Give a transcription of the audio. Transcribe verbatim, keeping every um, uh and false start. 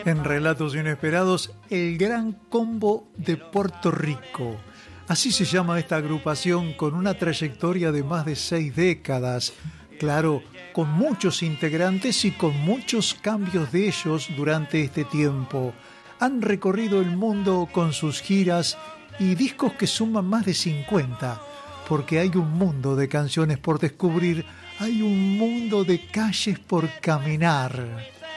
En Relatos Inesperados, el Gran Combo de Puerto Rico. Así se llama esta agrupación con una trayectoria de más de seis décadas. Claro, con muchos integrantes y con muchos cambios de ellos durante este tiempo. Han recorrido el mundo con sus giras y discos que suman más de cincuenta, porque hay un mundo de canciones por descubrir, hay un mundo de calles por caminar.